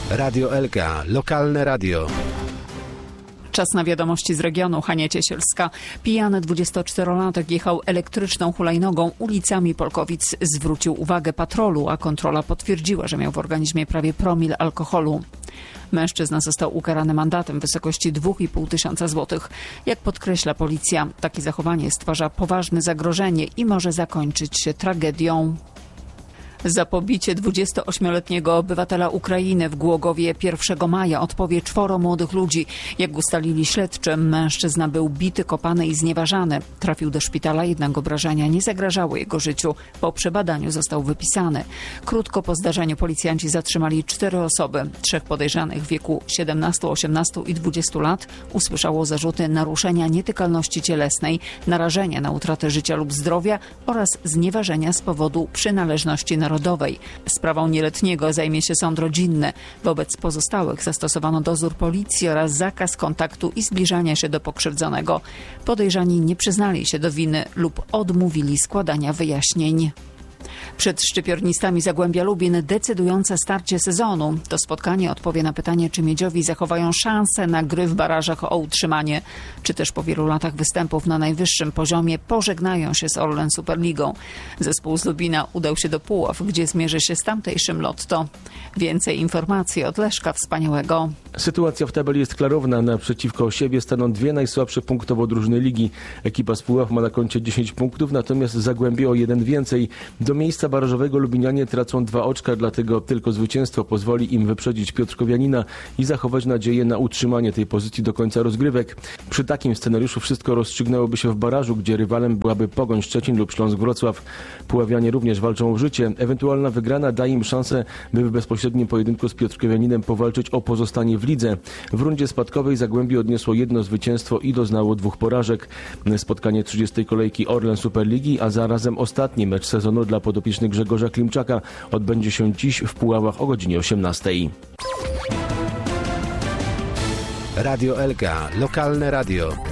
Radio Elka, lokalne radio. Czas na wiadomości z regionu. Hania Ciesielska. Pijany 24-latek jechał elektryczną hulajnogą ulicami Polkowic. Zwrócił uwagę patrolu, a kontrola potwierdziła, że miał w organizmie prawie promil alkoholu. Mężczyzna został ukarany mandatem w wysokości 2,5 tysiąca złotych. Jak podkreśla policja, takie zachowanie stwarza poważne zagrożenie i może zakończyć się tragedią. Za pobicie 28-letniego obywatela Ukrainy w Głogowie 1 maja odpowie 4 młodych ludzi. Jak ustalili śledczy, mężczyzna był bity, kopany i znieważany. Trafił do szpitala, jednak obrażenia nie zagrażały jego życiu. Po przebadaniu został wypisany. Krótko po zdarzeniu policjanci zatrzymali 4 osoby. 3 podejrzanych w wieku 17, 18 i 20 lat usłyszało zarzuty naruszenia nietykalności cielesnej, narażenia na utratę życia lub zdrowia oraz znieważenia z powodu przynależności narodowej. Sprawą nieletniego zajmie się sąd rodzinny. Wobec pozostałych zastosowano dozór policji oraz zakaz kontaktu i zbliżania się do pokrzywdzonego. Podejrzani nie przyznali się do winy lub odmówili składania wyjaśnień. Przed szczypiornistami Zagłębia Lubin decydujące starcie sezonu. To spotkanie odpowie na pytanie, czy Miedziowi zachowają szansę na gry w barażach o utrzymanie, czy też po wielu latach występów na najwyższym poziomie pożegnają się z Orlen Superligą. Zespół z Lubina udał się do Puław, gdzie zmierzy się z tamtejszym Lotto. Więcej informacji od Leszka Wspaniałego. Sytuacja w tabeli jest klarowna. Naprzeciwko siebie staną 2 najsłabsze punktowo drużyny ligi. Ekipa z Puław ma na koncie 10 punktów, natomiast Zagłębie o 1 więcej. Do miejsca barażowego Lubinianie tracą 2 oczka, dlatego tylko zwycięstwo pozwoli im wyprzedzić Piotrkowianina i zachować nadzieję na utrzymanie tej pozycji do końca rozgrywek. Przy takim scenariuszu wszystko rozstrzygnęłoby się w barażu, gdzie rywalem byłaby Pogoń Szczecin lub Śląsk Wrocław. Puławianie również walczą o życie. Ewentualna wygrana daje im szansę, by w bezpośrednim pojedynku z Piotrkowianinem powalczyć o pozostanie w lidze. W rundzie spadkowej Zagłębie odniosło 1 zwycięstwo i doznało 2 porażek. Spotkanie 30. kolejki Orlen Superligi, a zarazem ostatni mecz sezonu dla podopiecznych Grzegorza Klimczaka odbędzie się dziś w Puławach o godzinie 18. Radio Elka, lokalne radio.